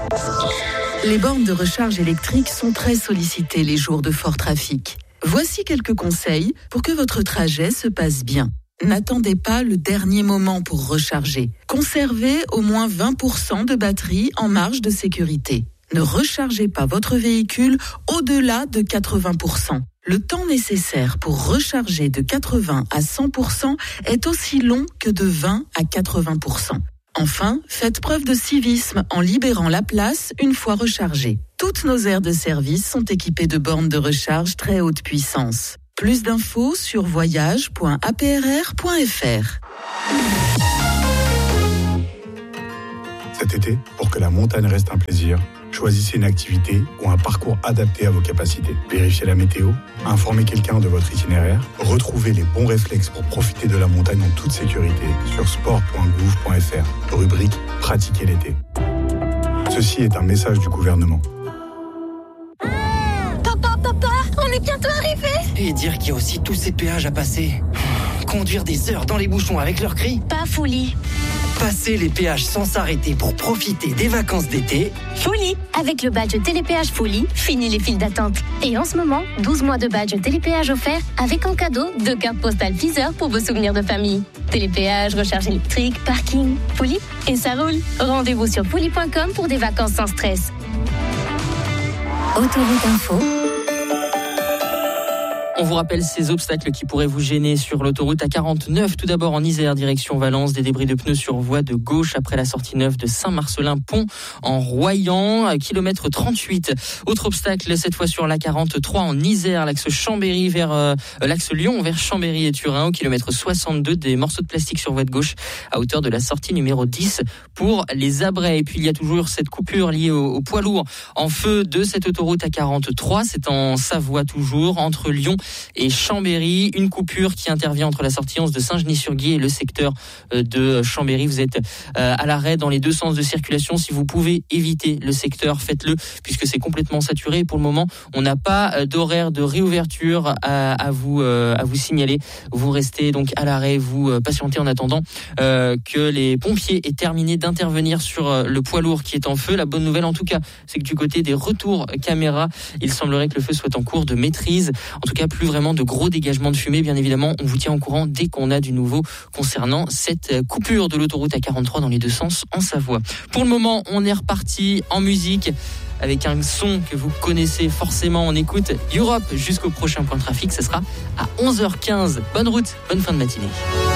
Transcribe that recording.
Les bornes de recharge électrique sont très sollicitées les jours de fort trafic. Voici quelques conseils pour que votre trajet se passe bien. N'attendez pas le dernier moment pour recharger. Conservez au moins 20% de batterie en marge de sécurité. Ne rechargez pas votre véhicule au-delà de 80%. Le temps nécessaire pour recharger de 80 à 100% est aussi long que de 20 à 80%. Enfin, faites preuve de civisme en libérant la place une fois rechargée. Toutes nos aires de service sont équipées de bornes de recharge très haute puissance. Plus d'infos sur voyage.aprr.fr. Cet été, pour que la montagne reste un plaisir, choisissez une activité ou un parcours adapté à vos capacités. Vérifiez la météo, informez quelqu'un de votre itinéraire, retrouvez les bons réflexes pour profiter de la montagne en toute sécurité sur sport.gouv.fr, rubrique « Pratiquer l'été ». Ceci est un message du gouvernement. Papa, on est bientôt arrivé. Et dire qu'il y a aussi tous ces péages à passer. Conduire des heures dans les bouchons avec leurs cris. Pas folie. Passer les péages sans s'arrêter pour profiter des vacances d'été. Folie. Avec le badge Télépéage Folie, fini les files d'attente. Et en ce moment, 12 mois de badge Télépéage offert avec en cadeau 2 cartes postales Deezer pour vos souvenirs de famille. Télépéage, recharge électrique, parking, Folie et ça roule. Rendez-vous sur folie.com pour des vacances sans stress. Autoroute Info. On vous rappelle ces obstacles qui pourraient vous gêner sur l'autoroute A49. Tout d'abord en Isère, direction Valence, des débris de pneus sur voie de gauche après la sortie neuve de Saint-Marcelin-Pont en Royan, kilomètre 38. Autre obstacle, cette fois sur l'A43 en Isère, l'axe Chambéry vers l'axe Lyon vers Chambéry et Turin, au kilomètre 62, des morceaux de plastique sur voie de gauche à hauteur de la sortie numéro 10 pour les Abrets. Et puis il y a toujours cette coupure liée au poids lourd en feu de cette autoroute A43. C'est en Savoie toujours, entre Lyon et Chambéry, une coupure qui intervient entre la sortie 11 de Saint-Genis-sur-Guiers et le secteur de Chambéry. Vous êtes à l'arrêt dans les deux sens de circulation. Si vous pouvez éviter le secteur, faites-le puisque c'est complètement saturé. Pour le moment, on n'a pas d'horaire de réouverture à vous signaler. Vous restez donc à l'arrêt, vous patientez en attendant que les pompiers aient terminé d'intervenir sur le poids lourd qui est en feu. La bonne nouvelle en tout cas, c'est que du côté des retours caméra, il semblerait que le feu soit en cours de maîtrise. En tout cas, plus vraiment de gros dégagements de fumée. Bien évidemment, on vous tient au courant dès qu'on a du nouveau concernant cette coupure de l'autoroute A43 dans les deux sens en Savoie. Pour le moment, on est reparti en musique avec un son que vous connaissez forcément. On écoute Europe jusqu'au prochain point de trafic. Ce sera à 11h15. Bonne route, bonne fin de matinée.